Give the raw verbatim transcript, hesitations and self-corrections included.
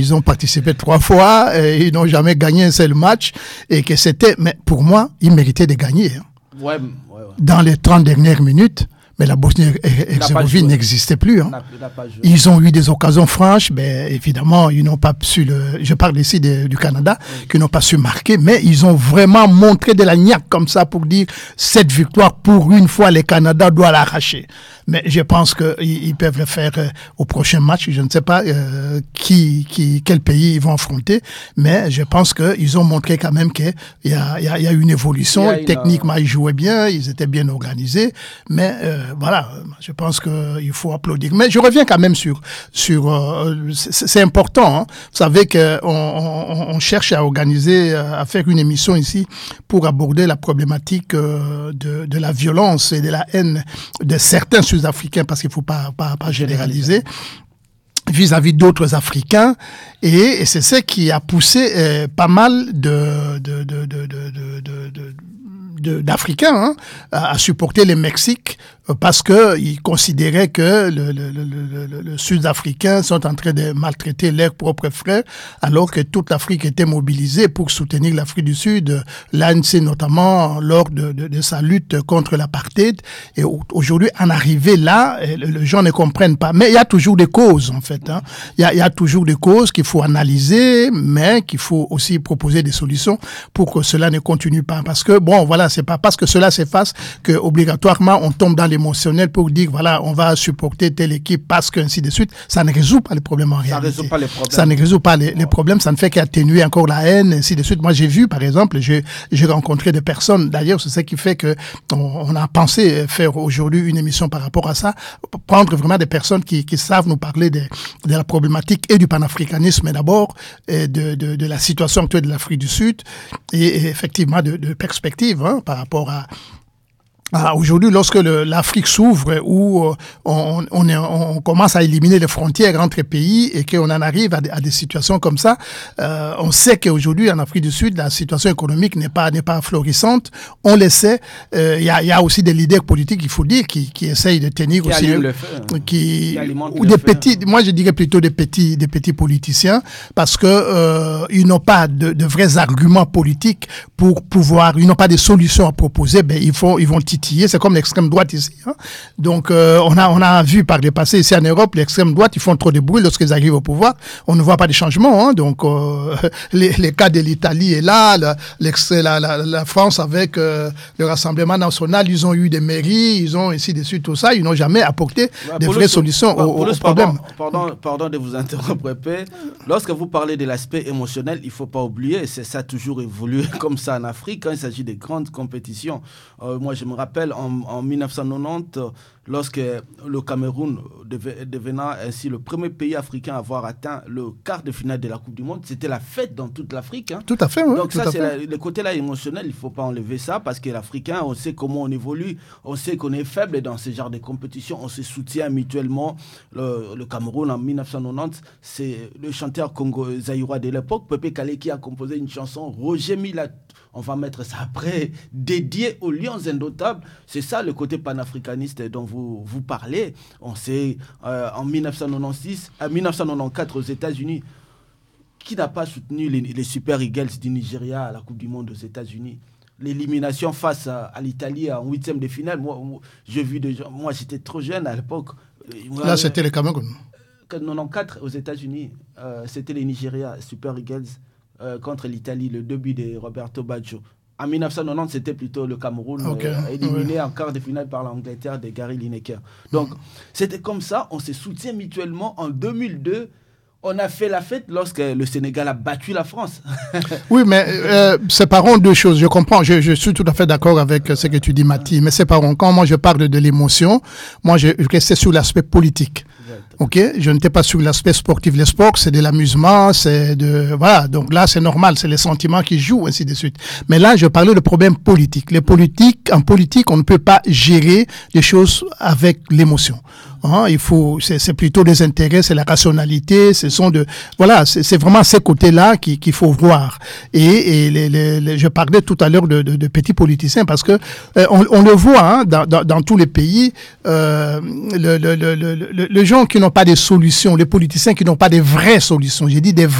Ils ont participé trois fois, et ils n'ont jamais gagné un seul match, et que c'était, mais pour moi, ils méritaient de gagner. Hein. Ouais, ouais, ouais. Dans les trente dernières minutes, mais la Bosnie-Herzégovine n'existait plus. Hein. Il n'a, il ils ont eu des occasions franches, mais évidemment, ils n'ont pas su le. Je parle ici de, du Canada, oui. qui n'ont pas su marquer, mais ils ont vraiment montré de la niaque comme ça pour dire cette victoire, pour une fois, le Canada doit l'arracher. Mais je pense qu'ils ils peuvent le faire euh, au prochain match. Je ne sais pas euh, qui, qui, quel pays ils vont affronter, mais je pense qu'ils ont montré quand même qu'il y a, il y a, il y a une évolution. Une, Techniquement, ils jouaient bien, ils étaient bien organisés, mais euh, voilà, je pense qu'il faut applaudir. Mais je reviens quand même sur, sur euh, c'est, c'est important. Hein. Vous savez qu'on on, on cherche à organiser, à faire une émission ici pour aborder la problématique euh, de, de la violence et de la haine de certains Sud-Africains, parce qu'il ne faut pas, pas, pas généraliser, vis-à-vis d'autres Africains, et, et c'est ce qui a poussé euh, pas mal de, de, de, de, de, de, de De, d'Africains hein, à, à supporter le Mexique euh, parce qu'ils considéraient que le, le, le, le, le Sud-Africains sont en train de maltraiter leurs propres frères, alors que toute l'Afrique était mobilisée pour soutenir l'Afrique du Sud, l'A N C notamment lors de, de, de sa lutte contre l'apartheid. Et aujourd'hui, en arriver là, les gens ne comprennent pas. Mais il y a toujours des causes, en fait. Hein. Il y a, il y a toujours des causes qu'il faut analyser, mais qu'il faut aussi proposer des solutions pour que cela ne continue pas. Parce que, bon, voilà, c'est pas parce que cela s'efface que obligatoirement on tombe dans l'émotionnel pour dire voilà on va supporter telle équipe parce que ainsi de suite. Ça ne résout pas les problèmes en réalité. Ça résout pas les problèmes. Ça ne résout pas les, les problèmes. Ça ne fait qu'atténuer encore la haine ainsi de suite. Moi j'ai vu par exemple, j'ai, j'ai rencontré des personnes. D'ailleurs c'est ça qui fait que on, on a pensé faire aujourd'hui une émission par rapport à ça, prendre vraiment des personnes qui, qui savent nous parler de, de la problématique et du panafricanisme d'abord, et de, de, de la situation actuelle de l'Afrique du Sud et, et effectivement de, de perspectives. Hein, par rapport à, à aujourd'hui, lorsque le, l'Afrique s'ouvre, où euh, on, on, est, on commence à éliminer les frontières entre pays et qu'on en arrive à, à des situations comme ça, euh, on sait qu'aujourd'hui, en Afrique du Sud, la situation économique n'est pas, n'est pas florissante. On le sait. Il euh, y, a, y a aussi des leaders politiques, il faut dire, qui, qui essayent de tenir qui aussi... Le feu, hein. qui, qui ou des petits, feu. Moi, je dirais plutôt des petits, des petits politiciens, parce que euh, ils n'ont pas de, de vrais arguments politiques pour pouvoir... Ils n'ont pas de solutions à proposer. Ben, ils, font, ils vont titiller. C'est comme l'extrême droite ici. Hein. Donc, euh, on a on a vu par le passé ici en Europe, l'extrême droite, ils font trop de bruit lorsqu'ils arrivent au pouvoir. On ne voit pas de changement. Hein. Donc, euh, les, les cas de l'Italie est là, la, la, la, la France avec euh, le Rassemblement national, ils ont eu des mairies, ils ont ainsi de suite tout ça. Ils n'ont jamais apporté ouais, de vraies solutions au, au, au problème. Pardon, pardon, pardon de vous interrompre, Pépé. Lorsque vous parlez de l'aspect émotionnel, il ne faut pas oublier, c'est ça a toujours évolué comme ça en Afrique quand il s'agit de grandes compétitions. Euh, moi, je me rappelle En, en dix-neuf cent quatre-vingt-dix, lorsque le Cameroun dev, devenant ainsi le premier pays africain à avoir atteint le quart de finale de la Coupe du Monde, c'était la fête dans toute l'Afrique. Hein. Tout à fait. Oui, Donc tout ça, à c'est fait. la, le côté là émotionnel, il ne faut pas enlever ça parce que l'Africain, on sait comment on évolue, on sait qu'on est faible dans ce genre de compétition, on se soutient mutuellement. Le, le Cameroun en dix-neuf cent quatre-vingt-dix, c'est le chanteur congo zaïrois de l'époque, Pépé Kalé, qui a composé une chanson, Roger Mila. On va mettre ça après, dédié aux Lions indomptables. C'est ça le côté panafricaniste dont vous, vous parlez. On sait, euh, en dix-neuf cent quatre-vingt-six, à dix-neuf cent quatre-vingt-quatorze aux États-Unis, qui n'a pas soutenu les, les Super Eagles du Nigeria à la Coupe du Monde aux États-Unis? L'élimination face à, à l'Italie en huitième de finale. Moi, moi, j'ai vu des gens, moi j'étais trop jeune à l'époque. Là, c'était le Cameroun. quatre-vingt-quatorze aux États-Unis, euh, c'était les Nigeria, Super Eagles. Euh, contre l'Italie, le début de Roberto Baggio. En dix-neuf cent quatre-vingt-dix, c'était plutôt le Cameroun, okay. euh, éliminé ouais. en quart de finale par l'Angleterre de Gary Lineker. Donc, mmh. c'était comme ça, on se soutient mutuellement. En deux mille deux, on a fait la fête lorsque le Sénégal a battu la France. Oui, mais euh, séparons deux choses. Je comprends, je, je suis tout à fait d'accord avec ce que tu dis, Mathie. Mais séparons. Quand moi je parle de l'émotion, moi je restais sur l'aspect politique. Ok, je n'étais pas sur l'aspect sportif. Le sport, c'est de l'amusement, c'est de voilà. Donc là, c'est normal, c'est les sentiments qui jouent, ainsi de suite. Mais là, je parlais de problèmes politiques. Les politiques, en politique, on ne peut pas gérer les choses avec l'émotion. Hein, il faut, c'est, c'est plutôt des intérêts, c'est la rationalité, ce sont de, voilà, c'est, c'est vraiment ces côtés-là qui, qu'il faut voir. Et, et les, les, les, je parlais tout à l'heure de, de, de petits politiciens parce que euh, on, on le voit hein, dans, dans, dans tous les pays, euh, le, le, le, le, le, les gens qui n'ont pas de solutions, les politiciens qui n'ont pas de vraies solutions. J'ai dit des vraies